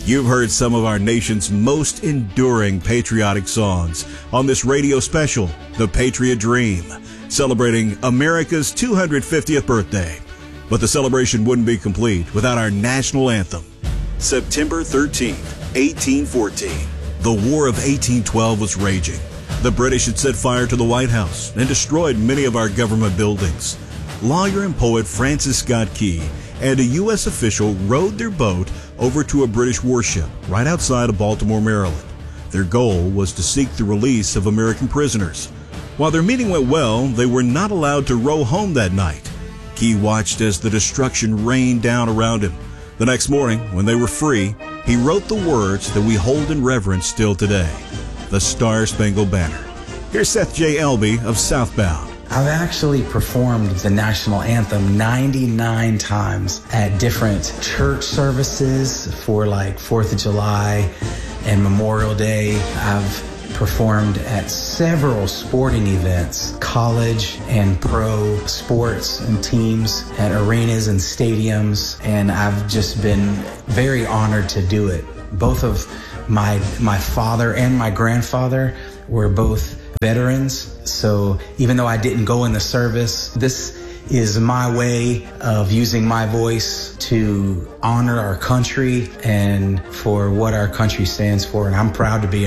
You've heard some of our nation's most enduring patriotic songs on this radio special, The Patriot Dream, celebrating America's 250th birthday. But the celebration wouldn't be complete without our national anthem. September 13th, 1814. The War of 1812 was raging. The British had set fire to the White House and destroyed many of our government buildings. Lawyer and poet Francis Scott Key and a U.S. official rowed their boat over to a British warship right outside of Baltimore, Maryland. Their goal was to seek the release of American prisoners. While their meeting went well, they were not allowed to row home that night. Key watched as the destruction rained down around him. The next morning, when they were free, he wrote the words that we hold in reverence still today, the Star-Spangled Banner. Here's Seth J. Elby of Southbound. I've actually performed the national anthem 99 times at different church services for like 4th of July and Memorial Day. I've performed at several sporting events, college and pro sports and teams at arenas and stadiums, and I've just been very honored to do it. Both of my father and my grandfather were both veterans, so even though I didn't go in the service, this is my way of using my voice to honor our country and for what our country stands for, and I'm proud to be